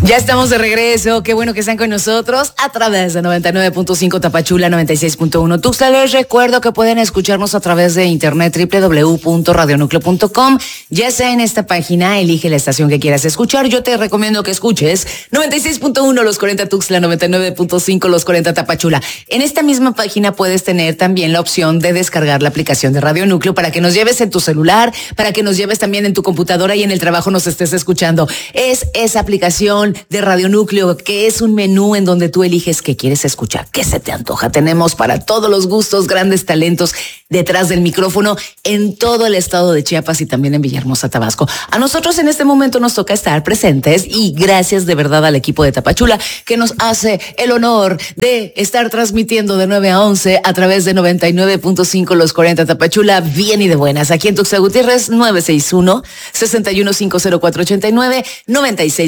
Ya estamos de regreso, qué bueno que están con nosotros a través de 99.5 Tapachula, 96.1 Tuxtla. Les recuerdo que pueden escucharnos a través de internet www.radionucleo.com. Ya sea en esta página, elige la estación que quieras escuchar. Yo te recomiendo que escuches 96.1 Los 40 Tuxtla, 99.5 Los 40 Tapachula. En esta misma página puedes tener también la opción de descargar la aplicación de Radio Núcleo para que nos lleves en tu celular, para que nos lleves también en tu computadora y en el trabajo nos estés escuchando. Es esa aplicación de Radio Núcleo, que es un menú en donde tú eliges qué quieres escuchar, qué se te antoja. Tenemos para todos los gustos grandes talentos detrás del micrófono en todo el estado de Chiapas y también en Villahermosa, Tabasco. A nosotros en este momento nos toca estar presentes y gracias de verdad al equipo de Tapachula que nos hace el honor de estar transmitiendo de 9 a 11 a través de 99.5 Los 40 Tapachula, bien y de buenas. Aquí en Tuxtla Gutiérrez, 961-6150489,